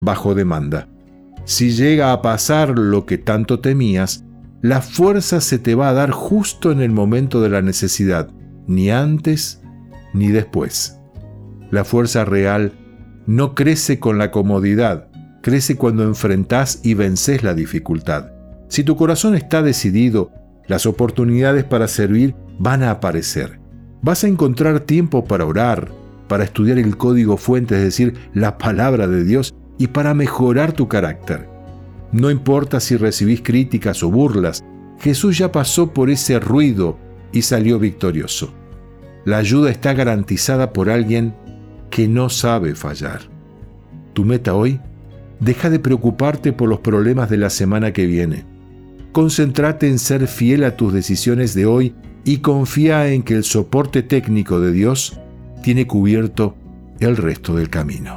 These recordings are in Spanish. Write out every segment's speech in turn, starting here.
bajo demanda. Si llega a pasar lo que tanto temías, la fuerza se te va a dar justo en el momento de la necesidad, ni antes ni después. La fuerza real no crece con la comodidad, crece cuando enfrentás y vencés la dificultad. Si tu corazón está decidido, las oportunidades para servir van a aparecer. Vas a encontrar tiempo para orar, para estudiar el código fuente, es decir, la palabra de Dios, y para mejorar tu carácter. No importa si recibís críticas o burlas, Jesús ya pasó por ese ruido y salió victorioso. La ayuda está garantizada por alguien que no sabe fallar. Tu meta hoy: deja de preocuparte por los problemas de la semana que viene. Concéntrate en ser fiel a tus decisiones de hoy y confía en que el soporte técnico de Dios tiene cubierto el resto del camino.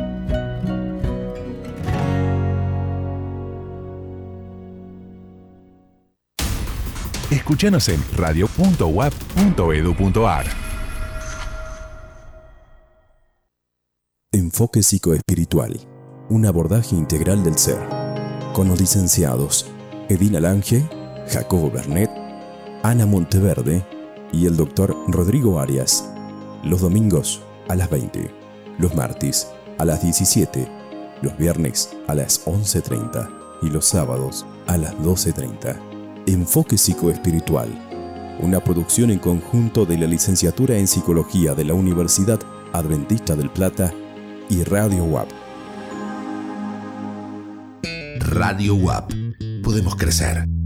Escúchanos en radio.wap.edu.ar. Enfoque psicoespiritual, un abordaje integral del ser, con los licenciados Edina Lange, Jacobo Bernet, Ana Monteverde y el doctor Rodrigo Arias. Los domingos a las 20, los martes a las 17, los viernes a las 11:30 y los sábados a las 12:30. Enfoque psicoespiritual, una producción en conjunto de la Licenciatura en Psicología de la Universidad Adventista del Plata y Radio WAP. Radio WAP. Podemos crecer.